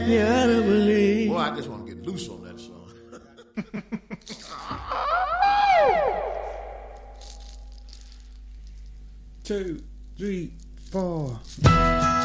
Yeah, I don't believe. Boy, I just want to get loose on that song. 2, 3, 4.